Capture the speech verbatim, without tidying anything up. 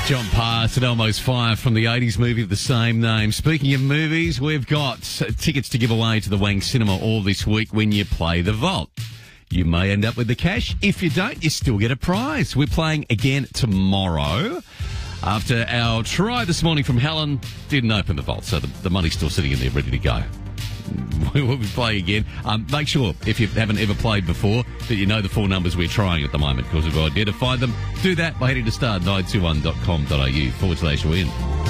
John Pass at Almost Fire from the eighties movie of the same name. Speaking of movies, we've got tickets to give away to the Wang Cinema all this week when you play the vault. You may end up with the cash. If you don't, you still get a prize. We're playing again tomorrow. After our try this morning from Helen, didn't open the vault, so the, the money's still sitting in there ready to go. We'll be playing again. Um, make sure, if you haven't ever played before, that you know the four numbers we're trying at the moment, because we've identified them. Do that by heading to star nine two one dot com dot a u forward slash win.